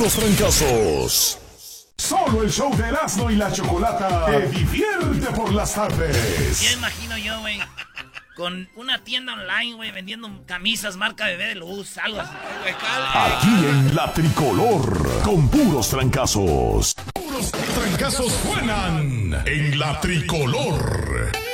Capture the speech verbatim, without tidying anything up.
puros trancazos. Solo el show de Erasmo y la Chocolata te divierte por las tardes. Ya imagino yo, güey, con una tienda online, güey, vendiendo camisas marca Bebé de Luz, algo así. Aquí en La Tricolor, con puros trancazos. Puros trancazos suenan en La Tricolor.